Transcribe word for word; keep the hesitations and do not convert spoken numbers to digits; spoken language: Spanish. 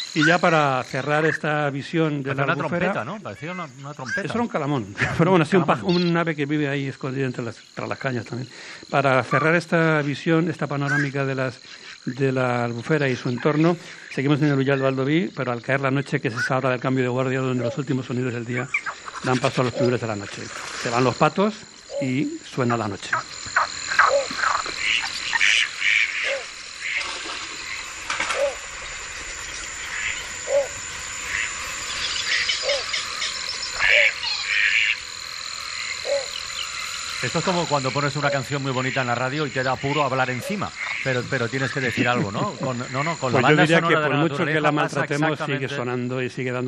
Y ya para cerrar esta visión de la una albufera... trompeta, ¿no? Parecía una, una trompeta. Eso era un calamón. Pero bueno, sí, un, un ave que vive ahí escondida entre las, entre las cañas también. Para cerrar esta visión, esta panorámica de las de la albufera y su entorno, seguimos en el Ullal Baldoví, pero al caer la noche, que es esa hora del cambio de guardia, donde los últimos sonidos del día dan paso a los primeros de la noche. Se van los patos y suena la noche. Esto es como cuando pones una canción muy bonita en la radio y te da apuro hablar encima, pero pero tienes que decir algo, ¿no? Con, no, no, con pues la banda yo diría sonora que por de la mucho que la maltratemos, exactamente... sigue sonando y sigue dando